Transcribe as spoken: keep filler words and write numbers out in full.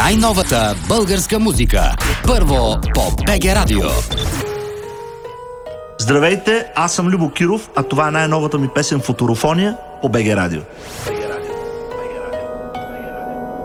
Най-новата българска музика. Първо по БГ Радио. Здравейте, аз съм Любо Киров, а това е най-новата ми песен "Футурофония" по БГ Радио.